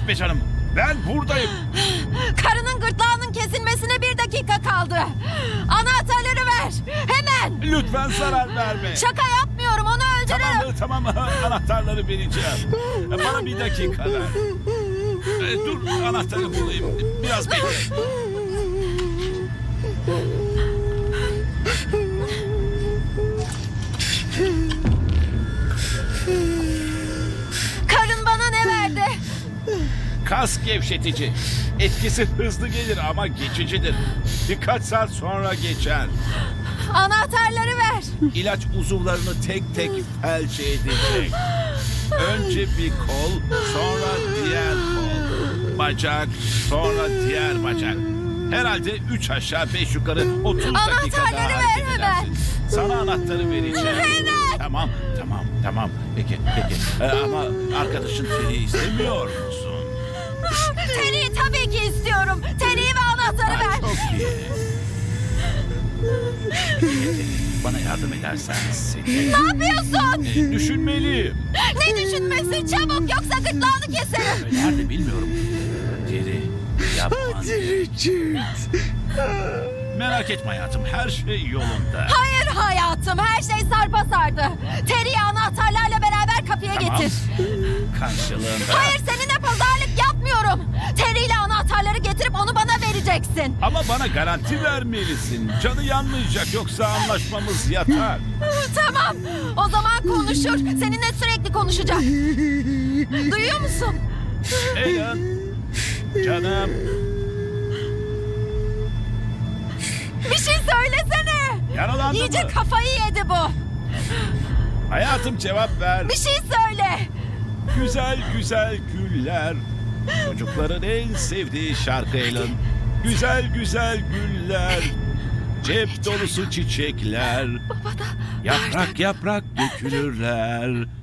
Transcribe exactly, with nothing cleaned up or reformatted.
etme canım. Ben buradayım. Karının gırtlağının kesilmesine bir dakika kaldı. Anahtarları ver. Hemen. Lütfen zarar verme. Şaka yapmıyorum, onu öldürürüm. Tamam tamam anahtarları vereceğim. Bana bir dakika ver. E, dur anahtarı bulayım. Biraz bekle. Karın bana ne verdi? Kas gevşetici. Etkisi hızlı gelir ama geçicidir. Birkaç saat sonra geçer. Anahtarları ver. İlaç uzuvlarını tek tek felç edecek. Önce bir kol, sonra diğer kol. Bacak, sonra diğer bacak. Herhalde üç aşağı beş yukarı otuz dakika Anahtarları daha ver hareket hemen. edersin. Sana anahtarı vereceğim. Hemen. Tamam, tamam, tamam. Peki, peki. Ee, ama arkadaşın Terry'i istemiyor musun? Terry'i tabii ki istiyorum. Terry'i ve anahtarı Ha, ver. çok iyi. Bana yardım edersen seni... Ne yapıyorsun? e, düşünmeliyim. Ne düşünmesi? Çabuk, yoksa gırtlağını keserim. Nerede bilmiyorum. Terry, yapma. Merak etme hayatım, her şey yolunda. Hayır hayatım, her şey sarpa sardı. Terry'i anahtarlarla beraber kapıya Tamam. getir. Karşılığında. Hayır, seninle pazarlık yapmıyorum. Terry ile anahtarları getirip onu bana vereceksin. Ama bana garanti vermelisin. Canı yanmayacak, yoksa anlaşmamız yatar. Tamam, o zaman konuşur. Seninle sürekli konuşacak. Duyuyor musun? Alan, canım. Bir şey söylesene. Yaralandın İyice mı? kafayı yedi bu. Hayatım cevap ver. Bir şey söyle. Güzel güzel güller. Çocukların en sevdiği şarkı Alan. Güzel güzel güller. Cep dolusu çiçekler. Baba da Yaprak yaprak dökülürler.